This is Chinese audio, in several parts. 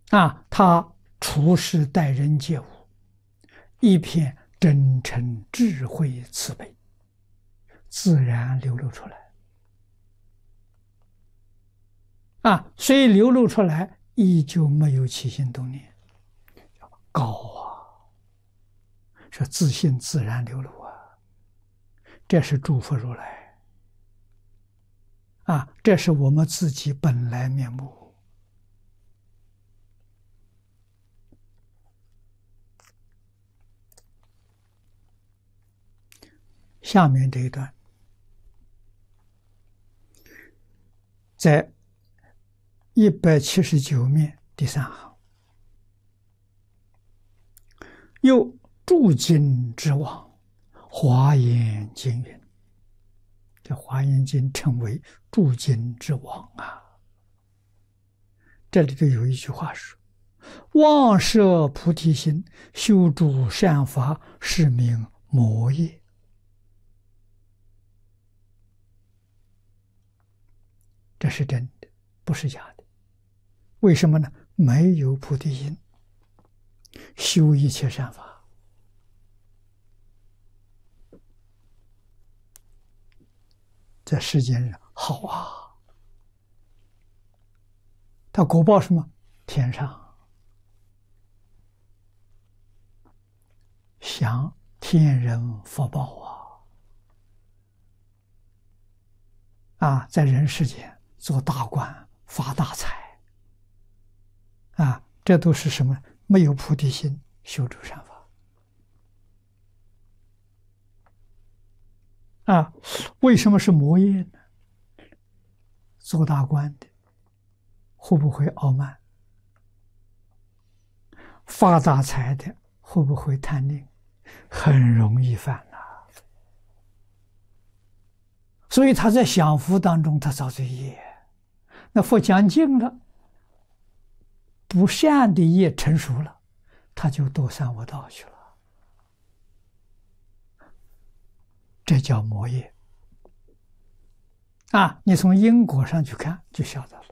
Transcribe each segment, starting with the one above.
他处事待人接物，一片真诚、智慧、慈悲，自然流露出来。虽流露出来，依旧没有起心动念，高啊！说自信自然流露啊，这是诸佛如来这是我们自己本来面目。下面这一段，在179面第3行，又诸经之王，华严经云。这华严经称为诸经之王这里头有一句话说：妄摄菩提心，修诸善法，是名魔业。这是真的，不是假的。为什么呢？没有菩提心，修一切善法，在世间上好啊。他果报什么？天上享天人福报在人世间做大官发大财这都是什么？没有菩提心，修诸善法为什么是魔业呢？做大官的会不会傲慢？发大财的会不会贪吝？很容易犯所以他在享福当中他造罪业。那佛讲尽了，不善的业成熟了，他就堕三恶道去了，这叫魔业你从因果上去看就晓得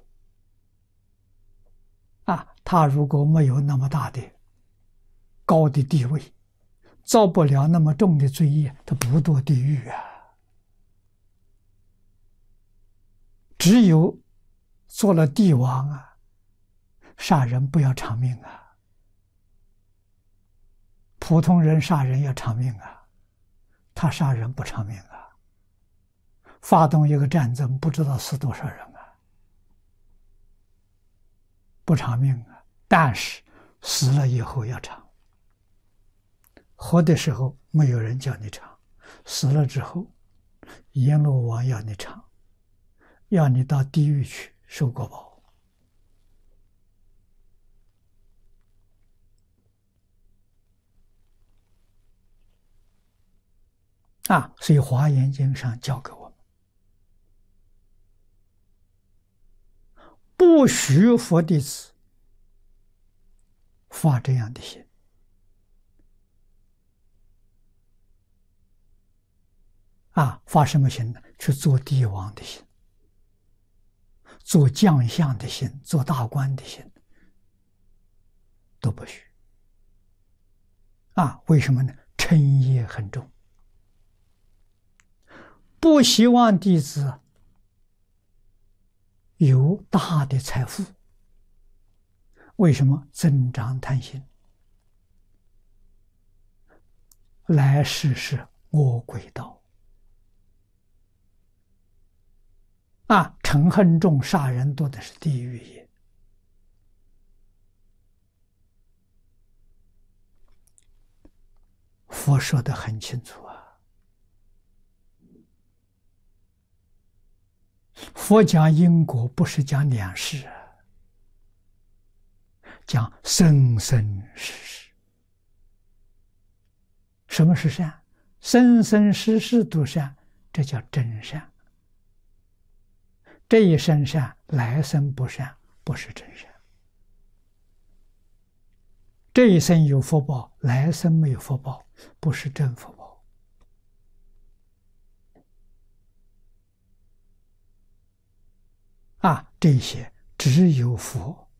了他如果没有那么大的高的地位，造不了那么重的罪业，他不堕地狱只有做了帝王杀人不要偿命普通人杀人要偿命他杀人不偿命发动一个战争不知道死多少人不偿命但是死了以后要偿。活的时候没有人叫你偿，死了之后阎罗王要你偿，要你到地狱去受果报所以华严经上教给我们，不许佛弟子发这样的心发什么心呢？去做帝王的心，做将相的心，做大官的心都不许为什么呢？嗔业很重，不希望弟子有大的财富。为什么？增长贪心，来世是恶鬼道嗔恨重，杀人多的是地狱业。佛说得很清楚佛讲因果不是讲两世讲生生世世。什么是善？生生世世都善，这叫真善。这一生善，来生不善，不是真善。这一生有福报，来生没有福报，不是真福报。这些只有佛